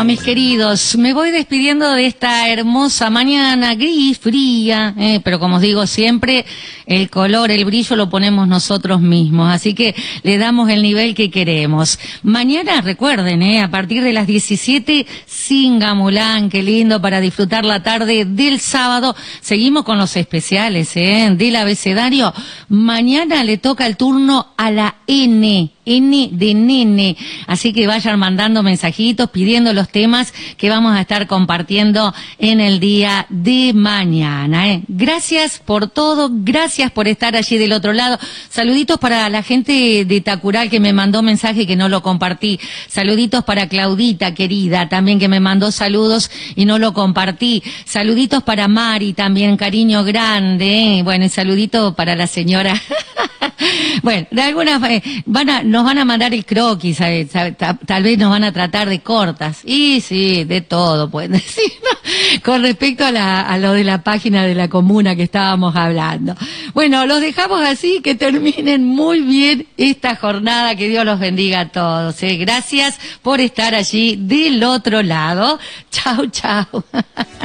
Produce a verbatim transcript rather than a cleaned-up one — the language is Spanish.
Bueno, mis queridos, me voy despidiendo de esta hermosa mañana, gris, fría, eh, pero como os digo siempre, el color, el brillo lo ponemos nosotros mismos, así que le damos el nivel que queremos. Mañana, recuerden, eh, a partir de las diecisiete, Singamulán, qué lindo para disfrutar la tarde del sábado. Seguimos con los especiales, eh, del abecedario. Mañana le toca el turno a la N. N de nene, así que vayan mandando mensajitos pidiendo los temas que vamos a estar compartiendo en el día de mañana, ¿eh? Gracias por todo, gracias por estar allí del otro lado. Saluditos para la gente de Tacural que me mandó mensaje que no lo compartí. Saluditos para Claudita, querida, también que me mandó saludos y no lo compartí. Saluditos para Mari, también cariño grande, ¿eh? Bueno, y saludito para la señora. Bueno, de algunas eh, van a, nos van a mandar el croquis, ¿sabe? ¿Sabe? Tal, tal vez nos van a tratar de cortas. Y sí, de todo pueden decir, ¿no? Con respecto a, la, a lo de la página de la comuna que estábamos hablando. Bueno, los dejamos así, que terminen muy bien esta jornada, que Dios los bendiga a todos, ¿eh? Gracias por estar allí del otro lado. Chau, chau.